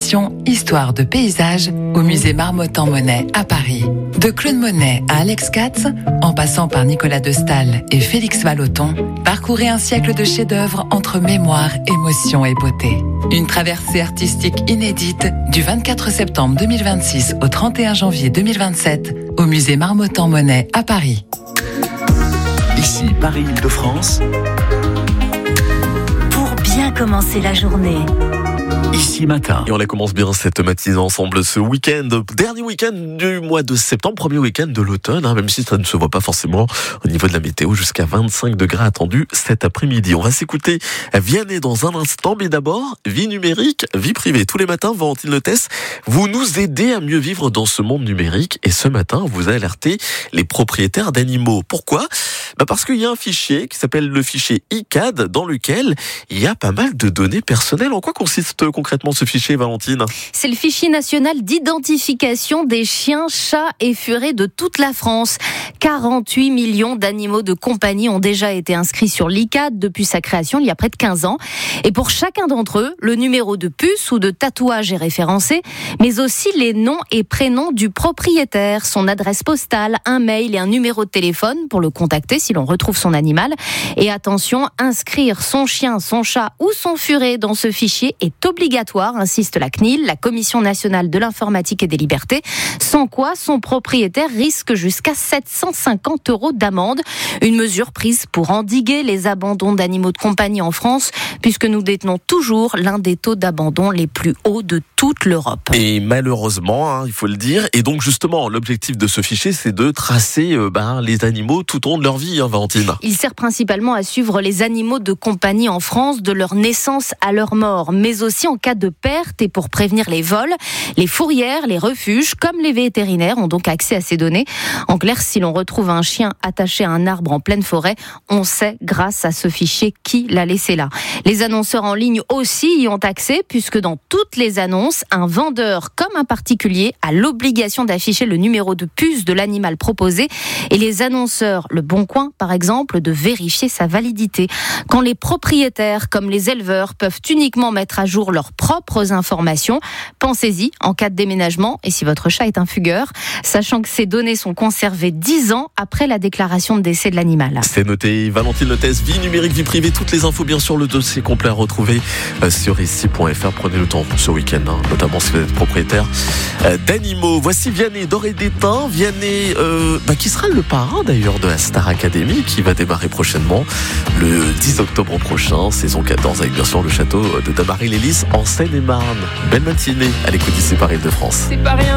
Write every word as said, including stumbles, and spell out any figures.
l'exposition Histoire de paysage au musée Marmottan-Monet à Paris. De Claude Monet à Alex Katz, en passant par Nicolas de Staël et Félix Vallotton, parcourez un siècle de chefs-d'œuvre entre mémoire, émotion et beauté. Une traversée artistique inédite du vingt-quatre septembre deux mille vingt-six au trente et un janvier deux mille vingt-sept au musée Marmottan-Monet à Paris. Ici Paris-Île-de-France. Pour bien commencer la journée. Ici Matin. Et on la commence bien cette matinée ensemble ce week-end, dernier week-end du mois de septembre, premier week-end de l'automne, hein, même si ça ne se voit pas forcément au niveau de la météo, jusqu'à vingt-cinq degrés attendus cet après-midi. On va s'écouter Vianney dans un instant, mais d'abord, vie numérique, vie privée. Tous les matins, Valentine Lotès, vous nous aidez à mieux vivre dans ce monde numérique et ce matin, vous alertez les propriétaires d'animaux. Pourquoi ? Bah parce qu'il y a un fichier qui s'appelle le fichier I C A D dans lequel il y a pas mal de données personnelles. En quoi consiste concrètement ce fichier, Valentine ? C'est le fichier national d'identification des chiens, chats et furets de toute la France. quarante-huit millions d'animaux de compagnie ont déjà été inscrits sur l'I C A D depuis sa création il y a près de quinze ans. Et pour chacun d'entre eux, le numéro de puce ou de tatouage est référencé, mais aussi les noms et prénoms du propriétaire, son adresse postale, un mail et un numéro de téléphone pour le contacter si l'on retrouve son animal. Et attention, inscrire son chien, son chat ou son furet dans ce fichier est obligatoire, insiste la C N I L, la Commission nationale de l'informatique et des libertés, sans quoi son propriétaire risque jusqu'à sept cent cinquante euros d'amende. Une mesure prise pour endiguer les abandons d'animaux de compagnie en France, puisque nous détenons toujours l'un des taux d'abandon les plus hauts de toute l'Europe. Et malheureusement, hein, il faut le dire, et donc justement, l'objectif de ce fichier, c'est de tracer euh, ben, les animaux tout au long de leur vie, hein, Valentine. Il sert principalement à suivre les animaux de compagnie en France, de leur naissance à leur mort, mais aussi en cas de perte et pour prévenir les vols. Les fourrières, les refuges, comme les vétérinaires, ont donc accès à ces données. En clair, si l'on retrouve un chien attaché à un arbre en pleine forêt, on sait grâce à ce fichier qui l'a laissé là. Les annonceurs en ligne aussi y ont accès, puisque dans toutes les annonces, un vendeur comme un particulier a l'obligation d'afficher le numéro de puce de l'animal proposé et les annonceurs, Le Bon Coin par exemple, de vérifier sa validité. Quand les propriétaires comme les éleveurs peuvent uniquement mettre à jour leurs propres informations, pensez-y en cas de déménagement et si votre chat est un fugueur, sachant que ces données sont conservées dix ans après la déclaration de décès de l'animal. C'est noté. Valentine Lotès, vie numérique, vie privée, toutes les infos bien sûr, le dossier complet à retrouver sur ici point f r. Prenez le temps ce week-end, hein, notamment si vous êtes propriétaire d'animaux. Voici Vianney d'Orée d'Étain. Vianney euh, bah, qui sera le parrain d'ailleurs de la Star Academy qui va démarrer prochainement le dix octobre prochain, saison quatorze, avec bien sûr le château de Damary-les-Lys en Seine-et-Marne. Belle matinée à l'écoute d'ici Paris-Île-de-France. C'est pas rien.